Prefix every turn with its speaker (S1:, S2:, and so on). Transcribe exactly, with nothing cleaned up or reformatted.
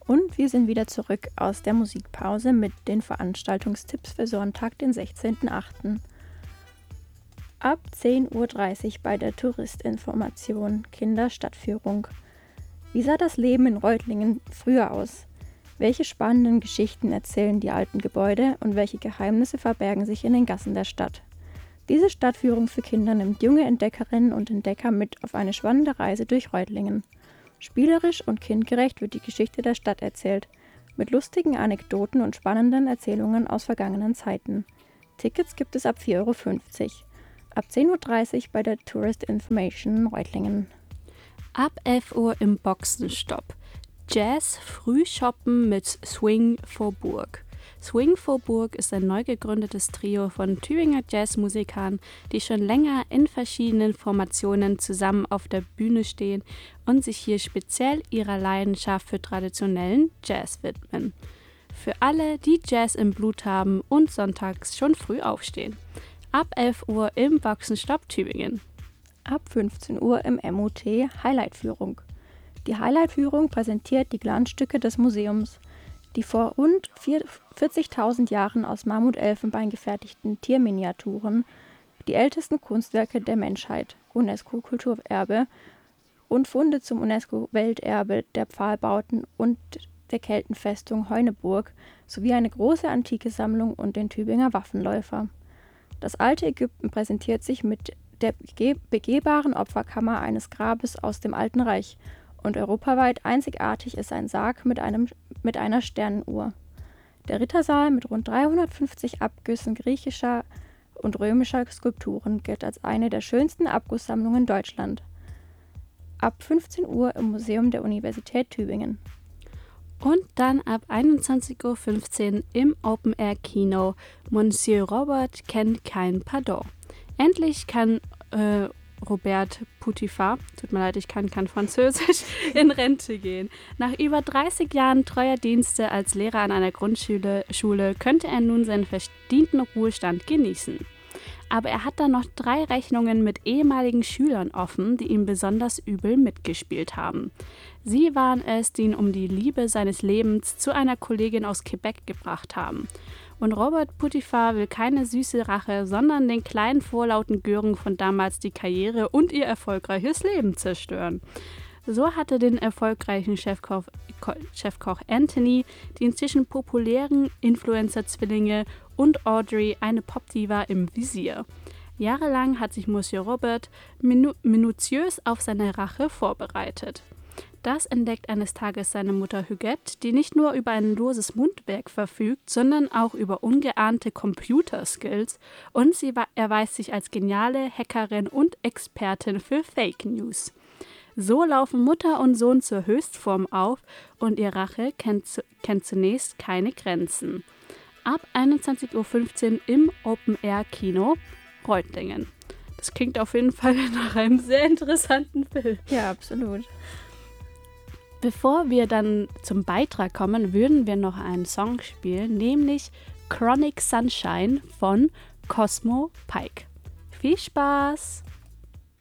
S1: Und wir sind wieder zurück aus der Musikpause mit den Veranstaltungstipps für Sonntag, den sechzehnten achten Ab zehn Uhr dreißig bei der Touristinformation Kinderstadtführung. Wie sah das Leben in Reutlingen früher aus? Welche spannenden Geschichten erzählen die alten Gebäude und welche Geheimnisse verbergen sich in den Gassen der Stadt? Diese Stadtführung für Kinder nimmt junge Entdeckerinnen und Entdecker mit auf eine spannende Reise durch Reutlingen. Spielerisch und kindgerecht wird die Geschichte der Stadt erzählt, mit lustigen Anekdoten und spannenden Erzählungen aus vergangenen Zeiten. Tickets gibt es ab vier Euro fünfzig. Ab zehn Uhr dreißig bei der Tourist Information Reutlingen.
S2: Ab elf Uhr im Boxenstopp. Jazz Frühshoppen mit Swing vor Burg. Swing vor Burg ist ein neu gegründetes Trio von Tübinger Jazzmusikern, die schon länger in verschiedenen Formationen zusammen auf der Bühne stehen und sich hier speziell ihrer Leidenschaft für traditionellen Jazz widmen. Für alle, die Jazz im Blut haben und sonntags schon früh aufstehen. Ab elf Uhr im Boxenstopp Tübingen.
S1: Ab fünfzehn Uhr im M U T Highlight-Führung. Die Highlight-Führung präsentiert die Glanzstücke des Museums. Die vor rund vierzigtausend Jahren aus Mammutelfenbein gefertigten Tierminiaturen, die ältesten Kunstwerke der Menschheit, UNESCO-Kulturerbe und Funde zum UNESCO-Welterbe der Pfahlbauten und der Keltenfestung Heuneburg sowie eine große antike Sammlung und den Tübinger Waffenläufer. Das alte Ägypten präsentiert sich mit der begehbaren Opferkammer eines Grabes aus dem Alten Reich. Und europaweit einzigartig ist ein Sarg mit, einem, mit einer Sternenuhr. Der Rittersaal mit rund dreihundertfünfzig Abgüssen griechischer und römischer Skulpturen gilt als eine der schönsten Abgusssammlungen Deutschland. Ab fünfzehn Uhr im Museum der Universität Tübingen.
S2: Und dann ab einundzwanzig Uhr fünfzehn im Open-Air-Kino Monsieur Robert kennt kein Pardon. Endlich kann äh, Robert Putifar, tut mir leid, ich kann kein Französisch, in Rente gehen. Nach über dreißig Jahren treuer Dienste als Lehrer an einer Grundschule Schule könnte er nun seinen verdienten Ruhestand genießen. Aber er hat dann noch drei Rechnungen mit ehemaligen Schülern offen, die ihm besonders übel mitgespielt haben. Sie waren es, die ihn um die Liebe seines Lebens zu einer Kollegin aus Quebec gebracht haben. Und Robert Putifar will keine süße Rache, sondern den kleinen vorlauten Gören von damals die Karriere und ihr erfolgreiches Leben zerstören. So hatte den erfolgreichen Chefkoch, Chefkoch Anthony die inzwischen populären Influencer-Zwillinge und Audrey, eine Popdiva, im Visier. Jahrelang hat sich Monsieur Robert minu- minutiös auf seine Rache vorbereitet. Das entdeckt eines Tages seine Mutter Huguette, die nicht nur über ein loses Mundwerk verfügt, sondern auch über ungeahnte Computerskills, und sie erweist sich als geniale Hackerin und Expertin für Fake News. So laufen Mutter und Sohn zur Höchstform auf und ihr Rache kennt, kennt zunächst keine Grenzen. Ab einundzwanzig Uhr fünfzehn im Open-Air-Kino Reutlingen. Das klingt auf jeden Fall nach einem sehr interessanten Film.
S1: Ja, absolut.
S2: Bevor wir dann zum Beitrag kommen, würden wir noch einen Song spielen, nämlich Chronic Sunshine von Cosmo Pike. Viel Spaß!